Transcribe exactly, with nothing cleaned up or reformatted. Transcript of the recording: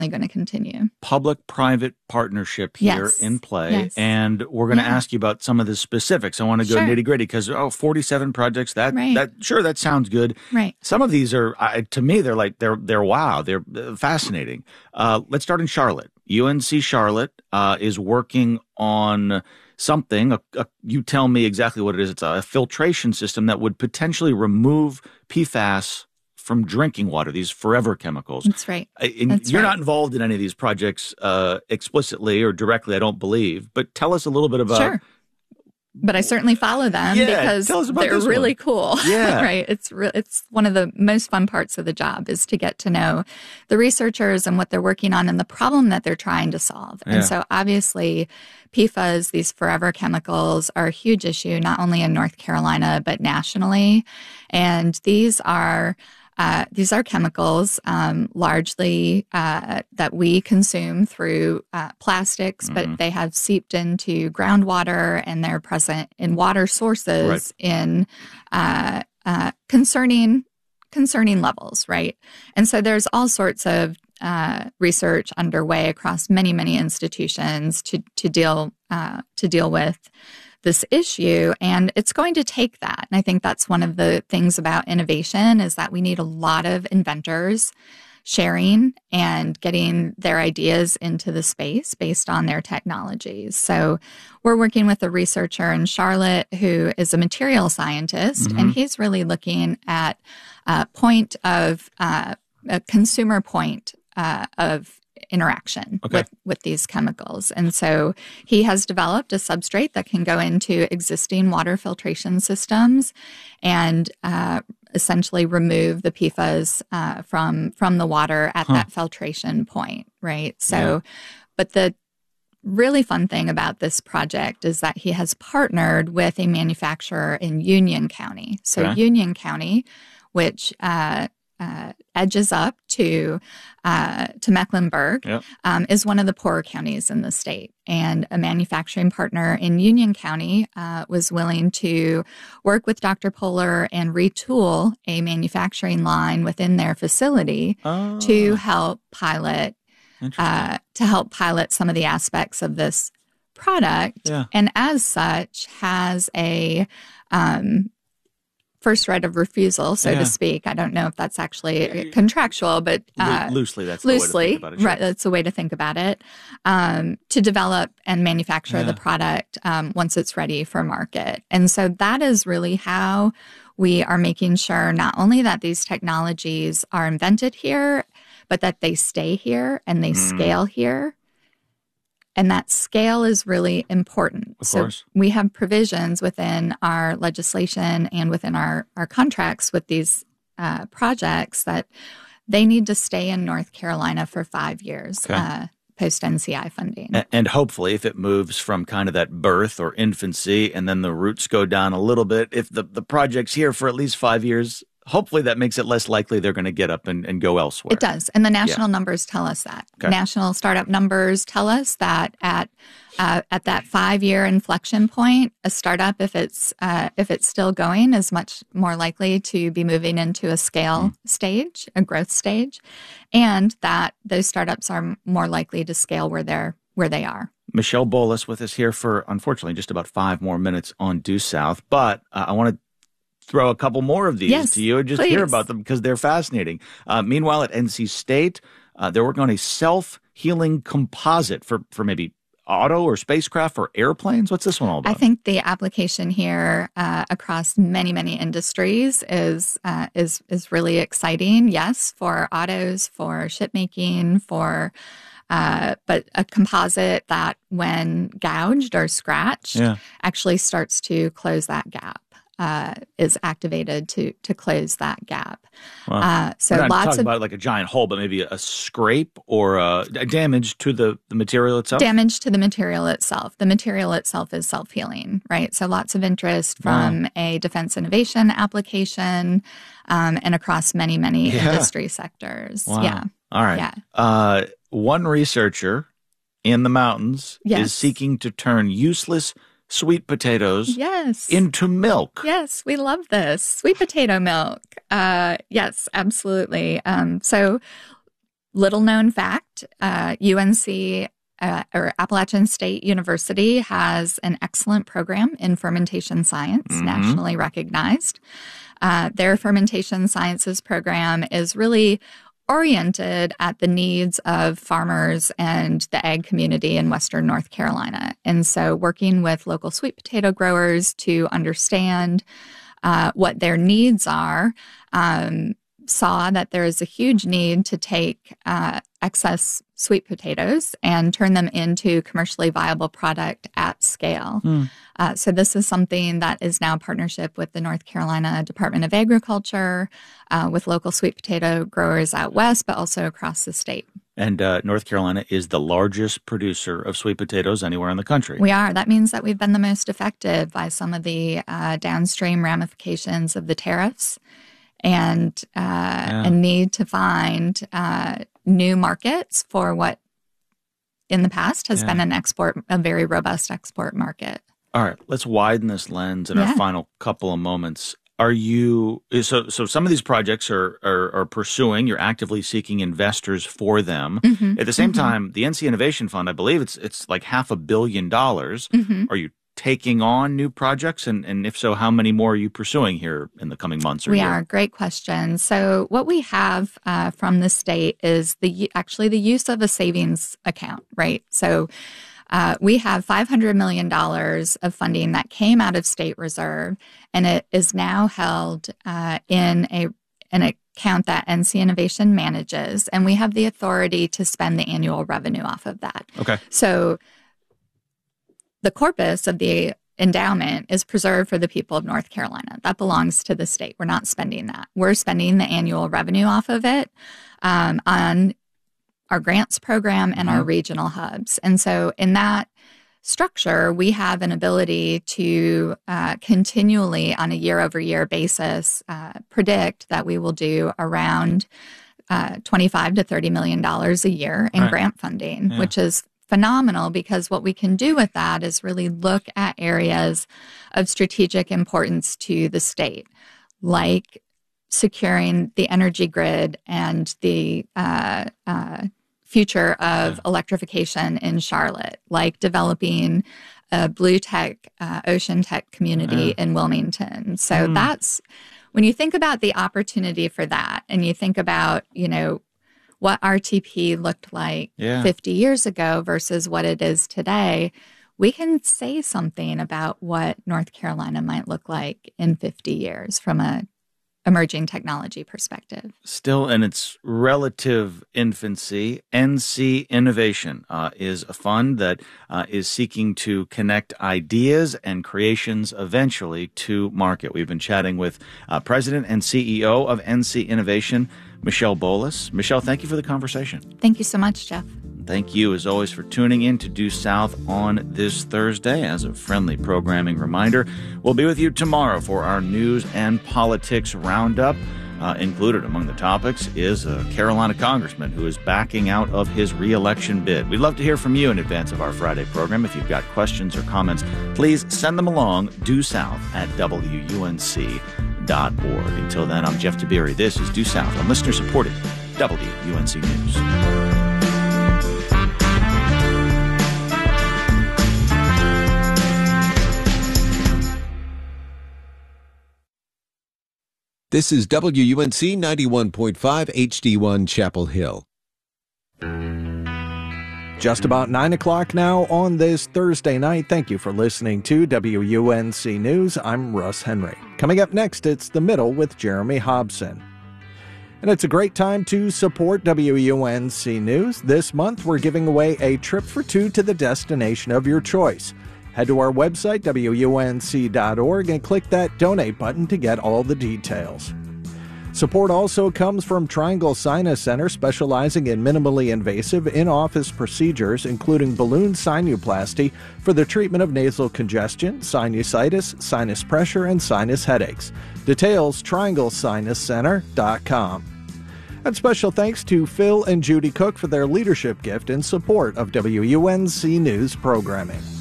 going to continue. Public-private partnership here yes. in play. Yes. And we're going to yeah. ask you about some of the specifics. I want to go sure. nitty-gritty because, oh, forty-seven projects, that, right. that sure, that sounds good. Right. Some of these are, uh, to me, they're like, they're, they're wow. They're uh, fascinating. Uh, let's start in Charlotte. U N C Charlotte uh, is working on something. A, a, you tell me exactly what it is. It's a filtration system that would potentially remove P FAS from drinking water, these forever chemicals. That's right. And That's you're right. not involved in any of these projects uh, explicitly or directly, I don't believe. But tell us a little bit about... Sure. But I certainly follow them yeah, because tell us about they're this really one. cool. Yeah. right. It's re- it's one of the most fun parts of the job is to get to know the researchers and what they're working on and the problem that they're trying to solve. Yeah. And so obviously P FAS, these forever chemicals, are a huge issue, not only in North Carolina, but nationally. And these are Uh, these are chemicals um, largely uh, that we consume through uh, plastics, mm-hmm. but they have seeped into groundwater and they're present in water sources right. in uh, uh, concerning concerning levels, right? And so there's all sorts of uh, research underway across many, many institutions to to deal uh, to deal with this issue, and it's going to take that. And I think that's one of the things about innovation is that we need a lot of inventors sharing and getting their ideas into the space based on their technologies. So we're working with a researcher in Charlotte who is a material scientist, mm-hmm. and he's really looking at a point of uh, a consumer point uh, of interaction okay. with, with these chemicals. And so he has developed a substrate that can go into existing water filtration systems and uh, essentially remove the P FAS uh, from, from the water at huh. that filtration point, right? So, yeah. but the really fun thing about this project is that he has partnered with a manufacturer in Union County. So okay. Union County, which uh, Uh, edges up to uh, to Mecklenburg, yep. um, is one of the poorer counties in the state. And a manufacturing partner in Union County uh, was willing to work with Doctor Polar and retool a manufacturing line within their facility oh. to help pilot uh, to help pilot some of the aspects of this product. Yeah. And as such, has a um, first right of refusal, so yeah. to speak. I don't know if that's actually contractual, but uh, Lo- loosely, that's loosely, the way to think about it. Sure. Right? That's a way to think about it. Um, to develop and manufacture yeah. the product um, once it's ready for market, and so that is really how we are making sure not only that these technologies are invented here, but that they stay here and they mm. scale here. And that scale is really important. Of so course. We have provisions within our legislation and within our, our contracts with these uh, projects that they need to stay in North Carolina for five years okay. uh, post-N C I funding. And, and hopefully if it moves from kind of that birth or infancy and then the roots go down a little bit, if the, the project's here for at least five years, hopefully that makes it less likely they're going to get up and, and go elsewhere. It does. And the national yeah. numbers tell us that. Okay. National startup numbers tell us that at uh, at that five-year inflection point, a startup, if it's uh, if it's still going, is much more likely to be moving into a scale mm. stage, a growth stage, and that those startups are more likely to scale where they're where they are. Michelle Bolus with us here for, unfortunately, just about five more minutes on Due South. But uh, I want to throw a couple more of these yes, to you and just please. hear about them because they're fascinating. Uh, meanwhile, at N C State, uh, they're working on a self-healing composite for, for maybe auto or spacecraft or airplanes. What's this one all about? I think the application here uh, across many, many industries is uh, is is really exciting. Yes, for autos, for shipmaking, for uh, but a composite that, when gouged or scratched, yeah. actually starts to close that gap. Uh, is activated to to close that gap. Wow. Uh, so We're not lots talking of about like a giant hole, but maybe a scrape or a, a damage to the, the material itself? Damage to the material itself. The material itself is self-healing, right? So lots of interest from wow. a defense innovation application um, and across many, many yeah. industry sectors. Wow. Yeah. All right. Yeah. Uh, one researcher in the mountains yes. is seeking to turn useless sweet potatoes yes. into milk. Yes, we love this. Sweet potato milk. Uh, yes, absolutely. Um, so little known fact, uh, U N C uh, or Appalachian State University has an excellent program in fermentation science, mm-hmm. nationally recognized. Uh, their fermentation sciences program is really oriented at the needs of farmers and the ag community in Western North Carolina. And so working with local sweet potato growers to understand uh, what their needs are, um, saw that there is a huge need to take uh, excess sweet potatoes and turn them into commercially viable product at scale. Mm. Uh, so this is something that is now a partnership with the North Carolina Department of Agriculture, uh, with local sweet potato growers out west, but also across the state. And uh, North Carolina is the largest producer of sweet potatoes anywhere in the country. We are. That means that we've been the most affected by some of the uh, downstream ramifications of the tariffs. And uh, yeah. a need to find uh, new markets for what in the past has yeah. been an export, a very robust export market. All right, let's widen this lens in yeah. our final couple of moments. Are you so? So some of these projects are are, are pursuing. You're actively seeking investors for them. Mm-hmm. At the same mm-hmm. time, the N C Innovation Fund, I believe it's it's like half a billion dollars. Mm-hmm. Are you taking on new projects? And, and if so, how many more are you pursuing here in the coming months or we year? are. Great question. So what we have uh, from the state is the actually the use of a savings account, right? So uh, we have five hundred million dollars of funding that came out of state reserve, and it is now held uh, in a an account that N C Innovation manages, and we have the authority to spend the annual revenue off of that. Okay. So the corpus of the endowment is preserved for the people of North Carolina. That belongs to the state. We're not spending that. We're spending the annual revenue off of it um, on our grants program and mm-hmm. our regional hubs. And so in that structure, we have an ability to uh, continually, on a year-over-year basis, uh, predict that we will do around uh, twenty-five to thirty million dollars a year in right. grant funding, yeah. which is phenomenal, because what we can do with that is really look at areas of strategic importance to the state, like securing the energy grid and the uh, uh, future of yeah. electrification in Charlotte, like developing a blue tech, uh, ocean tech community yeah. in Wilmington. So mm. that's, when you think about the opportunity for that, and you think about, you know, what R T P looked like yeah. fifty years ago versus what it is today, we can say something about what North Carolina might look like in fifty years from a emerging technology perspective. Still in its relative infancy, N C Innovation uh, is a fund that uh, is seeking to connect ideas and creations eventually to market. We've been chatting with uh, President and C E O of N C Innovation, Michelle Bolas. Michelle, thank you for the conversation. Thank you so much, Jeff. Thank you, as always, for tuning in to Due South on this Thursday. As a friendly programming reminder, we'll be with you tomorrow for our news and politics roundup. Uh, included among the topics is a Carolina congressman who is backing out of his re-election bid. We'd love to hear from you in advance of our Friday program. If you've got questions or comments, please send them along, due south at W U N C dot org. Until then, I'm Jeff Tiberi. This is Due South on listener-supported W U N C News. This is W U N C ninety-one point five H D one Chapel Hill. Just about nine o'clock now on this Thursday night. Thank you for listening to W U N C News. I'm Russ Henry. Coming up next, it's The Middle with Jeremy Hobson. And it's a great time to support W U N C News. This month, we're giving away a trip for two to the destination of your choice. Head to our website, W U N C dot org, and click that donate button to get all the details. Support also comes from Triangle Sinus Center, specializing in minimally invasive in-office procedures, including balloon sinuplasty for the treatment of nasal congestion, sinusitis, sinus pressure, and sinus headaches. Details, triangle sinus center dot com. And special thanks to Phil and Judy Cook for their leadership gift in support of W U N C News programming.